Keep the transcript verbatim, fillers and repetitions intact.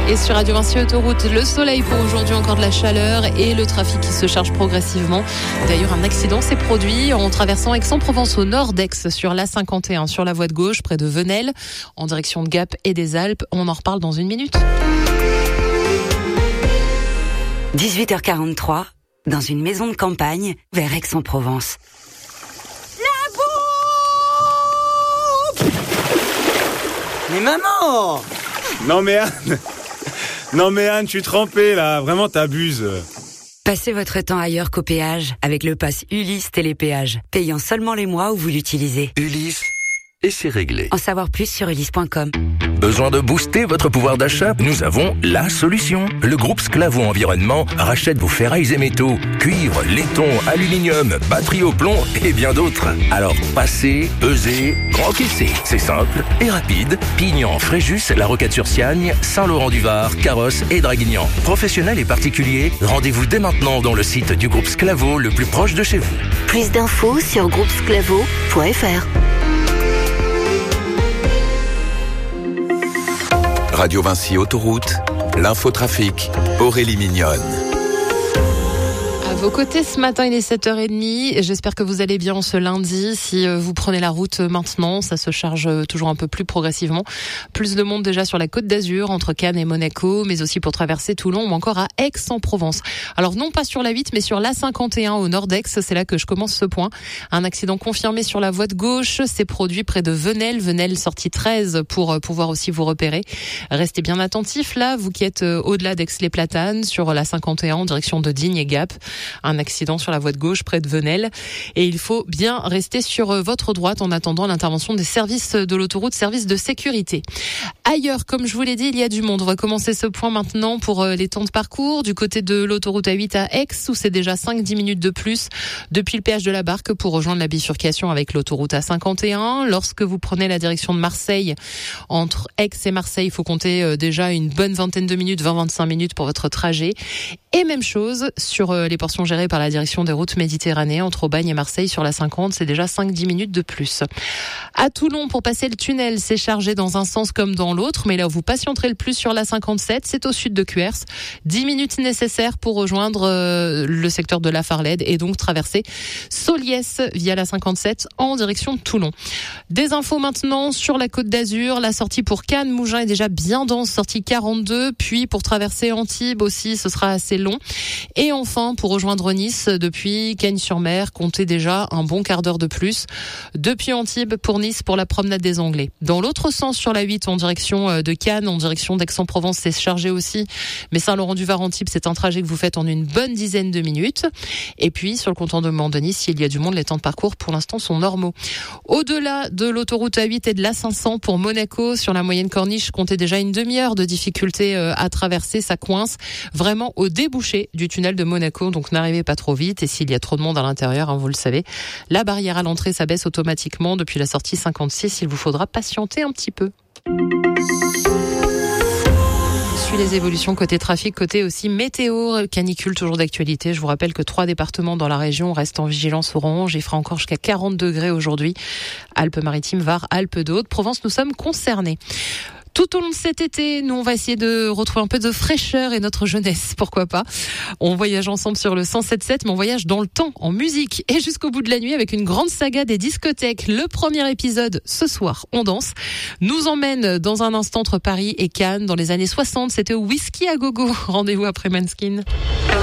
Et sur Radio Vinci Autoroute, le soleil pour aujourd'hui, encore de la chaleur et le trafic qui se charge progressivement. D'ailleurs, un accident s'est produit en traversant Aix-en-Provence au nord d'Aix sur l'A cinquante et un sur la voie de gauche près de Venelle en direction de Gap et des Alpes. On en reparle dans une minute. dix-huit heures quarante-trois, dans une maison de campagne vers Aix-en-Provence. La bouffe! Mais maman! Non mais Anne, non mais Anne, je suis trempé là, vraiment t'abuses. Passez votre temps ailleurs qu'au péage avec le pass Ulysse Télépéage, payant seulement les mois où vous l'utilisez. Ulysse, et c'est réglé. En savoir plus sur ulysse point com. Besoin de booster votre pouvoir d'achat? Nous avons la solution. Le groupe Sclavo Environnement rachète vos ferrailles et métaux, cuivre, laiton, aluminium, batterie au plomb et bien d'autres. Alors passez, pesez, encaissez. C'est simple et rapide. Pignan, Fréjus, La Roquette-sur-Siagne, Saint-Laurent-du-Var, Carrosse et Draguignan. Professionnels et particuliers, rendez-vous dès maintenant dans le site du groupe Sclavo le plus proche de chez vous. Plus d'infos sur groupe sclavo point f r. Radio Vinci Autoroute, l'infotrafic, Aurélie Mignonne. À vos côtés ce matin, il est sept heures trente. J'espère que vous allez bien ce lundi. Si vous prenez la route maintenant, ça se charge toujours un peu plus progressivement. Plus de monde déjà sur la Côte d'Azur, entre Cannes et Monaco, mais aussi pour traverser Toulon ou encore à Aix-en-Provence. Alors non pas sur la huit, mais sur l'A cinquante et un au nord d'Aix. C'est là que je commence ce point. Un accident confirmé sur la voie de gauche s'est produit près de Venelle. Venelle sortie treize pour pouvoir aussi vous repérer. Restez bien attentifs là, vous qui êtes au-delà d'Aix-les-Platanes, sur l'A cinquante et un en direction de Digne et Gap. Un accident sur la voie de gauche près de Venelle et il faut bien rester sur votre droite en attendant l'intervention des services de l'autoroute, services de sécurité. Ailleurs, comme je vous l'ai dit, il y a du monde. On va commencer ce point maintenant pour les temps de parcours du côté de l'autoroute A huit à Aix où c'est déjà cinq à dix minutes de plus depuis le péage de la Barque pour rejoindre la bifurcation avec l'autoroute A cinquante et un. Lorsque vous prenez la direction de Marseille, entre Aix et Marseille, il faut compter déjà une bonne vingtaine de minutes, vingt à vingt-cinq minutes pour votre trajet. Et même chose sur les portions gérées par la direction des routes méditerranéennes entre Aubagne et Marseille sur la cinquante, c'est déjà cinq à dix minutes de plus. À Toulon, pour passer le tunnel, c'est chargé dans un sens comme dans l'autre, mais là où vous patienterez le plus sur la cinquante-sept, c'est au sud de Cuers. dix minutes nécessaires pour rejoindre euh, le secteur de la Farlède et donc traverser Soliès via la cinquante-sept en direction de Toulon. Des infos maintenant sur la Côte d'Azur, la sortie pour Cannes, Mougins est déjà bien dense, sortie quarante-deux, puis pour traverser Antibes aussi, ce sera assez long. Et enfin, pour rejoindre Nice, depuis Cagnes-sur-Mer, comptez déjà un bon quart d'heure de plus. Depuis Antibes pour Nice pour la promenade des Anglais. Dans l'autre sens, sur la huit, en direction de Cannes, en direction d'Aix-en-Provence, c'est chargé aussi. Mais Saint-Laurent-du-Var, Antibes, c'est un trajet que vous faites en une bonne dizaine de minutes. Et puis, sur le contournement de Nice, s'il y a du monde, les temps de parcours, pour l'instant, sont normaux. Au-delà de l'autoroute A huit et de l'A cinq cents pour Monaco, sur la moyenne corniche, comptez déjà une demi-heure de difficulté à traverser, ça coince vraiment au débouché du tunnel de Monaco, donc n'arrivez pas trop vite et s'il y a trop de monde à l'intérieur, hein, vous le savez, la barrière à l'entrée s'abaisse automatiquement depuis la sortie cinquante-six, il vous faudra patienter un petit peu. Suit les évolutions côté trafic, côté aussi météo, canicule toujours d'actualité. Je vous rappelle que trois départements dans la région restent en vigilance orange. Il fera encore jusqu'à quarante degrés aujourd'hui. Alpes-Maritimes, Var, Alpes de Haute-Provence, nous sommes concernés. Tout au long de cet été, nous, on va essayer de retrouver un peu de fraîcheur et notre jeunesse, pourquoi pas. On voyage ensemble sur le cent sept sept, mais on voyage dans le temps, en musique, et jusqu'au bout de la nuit avec une grande saga des discothèques. Le premier épisode, ce soir, on danse, nous emmène dans un instant entre Paris et Cannes. Dans les années soixante, c'était au Whisky à gogo. Rendez-vous après Manskin.